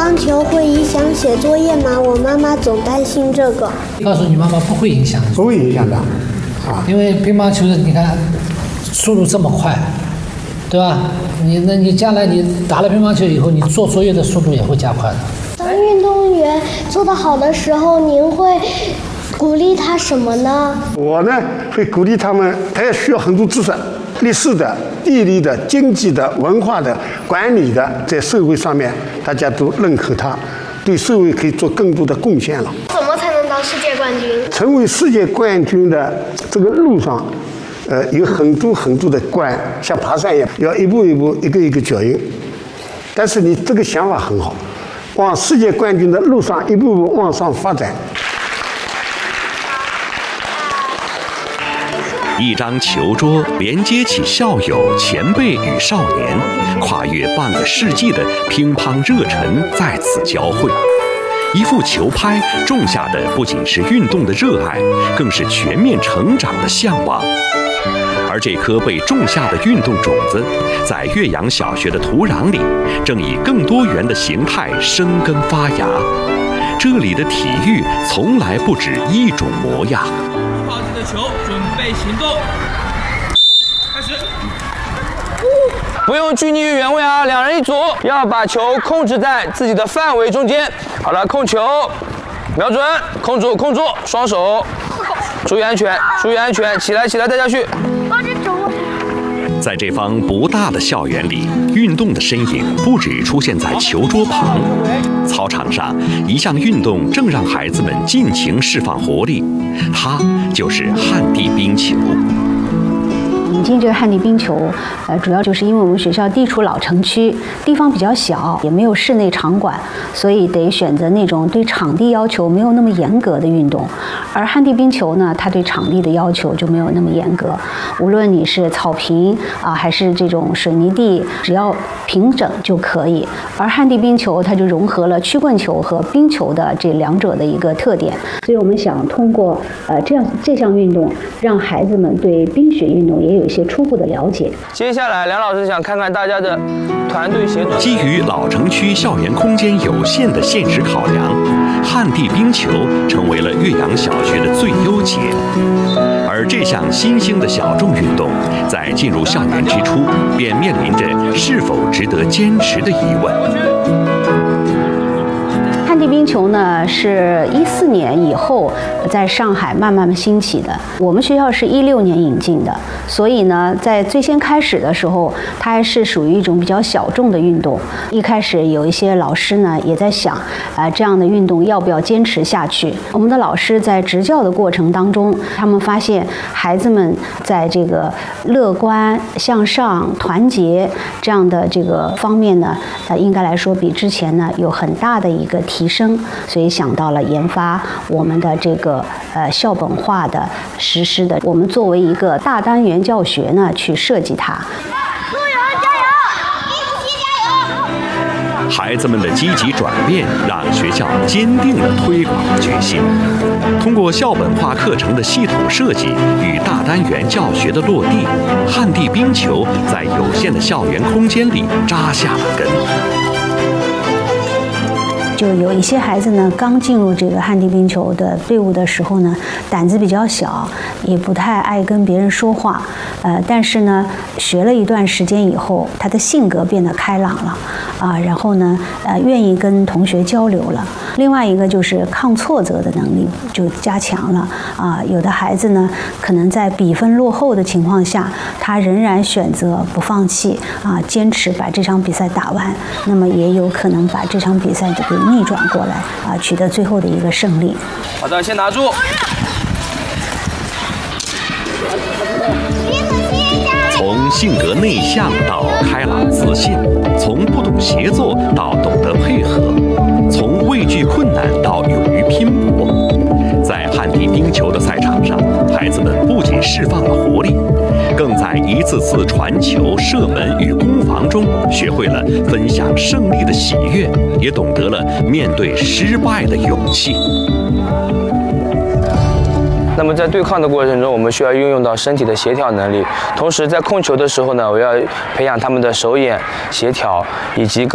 棒球会影响写作业吗？我妈妈总担心这个。 告诉你妈妈不会影响， 不会影响的， 因为乒乓球的你看速度这么快，对吧？你将来你打了乒乓球以后，你做作业的速度也会加快的。 当运动员做得好的时候，您会鼓励他什么呢？ 我呢会鼓励他们，他也需要很多知识，历史的、地理的、经济的、文化的、管理的，在社会上面大家都认可他，对社会可以做更多的贡献了。 怎么才能当世界冠军？ 成为世界冠军的这个路上，有很多很多的关，像爬山一样，要一步一步、一个一个脚印。但是你这个想法很好，往世界冠军的路上一步步往上发展。 一张球桌连接起校友、前辈与少年，跨越半个世纪的乒乓热忱在此交汇。一副球拍种下的不仅是运动的热爱，更是全面成长的向往。而这颗被种下的运动种子，在岳阳小学的土壤里，正以更多元的形态生根发芽。这里的体育从来不止一种模样。 好自己的球，准备行动，开始。 不用拘泥于原位啊，两人一组，要把球控制在自己的范围中间。好了，控球，瞄准，控住，双手，注意安全，起来，带下去。 在这方不大的校园里，运动的身影不只出现在球桌旁，操场上一项运动正让孩子们尽情释放活力，它就是旱地冰球。 引进这个旱地冰球，主要就是因为我们学校地处老城区，地方比较小，也没有室内场馆，所以得选择那种对场地要求没有那么严格的运动。而旱地冰球呢，它对场地的要求就没有那么严格，无论你是草坪还是这种水泥地，只要平整就可以。而旱地冰球它就融合了曲棍球和冰球的这两者的一个特点，所以我们想通过这项运动，让孩子们对冰雪运动也有一些初步的了解。 接下来，梁老师想看看大家的团队协作。 基于老城区校园空间有限的现实考量，旱地冰球成为了岳阳小学的最优解。而这项新兴的小众运动，在进入校园之初，便面临着是否值得坚持的疑问。 旱地冰球呢，是14年以后在上海慢慢兴起的。我们学校是16年引进的，所以呢，在最先开始的时候，它还是属于一种比较小众的运动。一开始有一些老师呢，也在想，这样的运动要不要坚持下去？我们的老师在执教的过程当中，他们发现孩子们在这个乐观、向上、团结这样的这个方面呢，应该来说比之前呢有很大的一个提升，所以想到了研发我们的这个校本化的实施的，我们作为一个大单元教学呢去设计它。 孩子们的积极转变，让学校坚定了推广的决心。通过校本化课程的系统设计与大单元教学的落地，旱地冰球在有限的校园空间里扎下了根。 就有一些孩子呢，刚进入这个旱地冰球的队伍的时候呢，胆子比较小，也不太爱跟别人说话，但是呢，学了一段时间以后，他的性格变得开朗了，然后呢，愿意跟同学交流了。另外一个就是抗挫折的能力就加强了，有的孩子呢，可能在比分落后的情况下，他仍然选择不放弃，坚持把这场比赛打完，那么也有可能把这场比赛给逆转过来，取得最后的一个胜利。 好的，先拿住。 从性格内向到开朗自信，从不懂协作到懂得配合，从畏惧困难到勇于拼搏。在旱地冰球的赛场上，孩子们不仅释放了活力，更在一次次传球、射门与攻防中学会了分享胜利的喜悦，也懂得了面对失败的勇气。 那么在对抗的过程中，我们需要运用到身体的协调能力，同时在控球的时候呢，我要培养他们的手眼协调以及